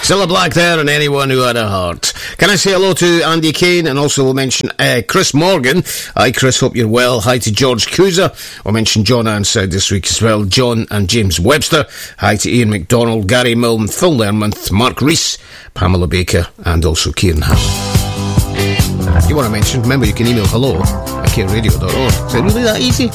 Cilla Black there, and anyone who had a heart. Can I say hello to Andy Kane, and also we'll mention Chris Morgan. Hi Chris, hope you're well. Hi to George Cusa. We'll mention John Anside this week as well. John and James Webster. Hi to Ian McDonald, Gary Milne, Phil Lermonth, Mark Rees, Pamela Baker, and also Kieran Howell. If you want to mention, remember you can email hello@careradio.org. Is it really that easy?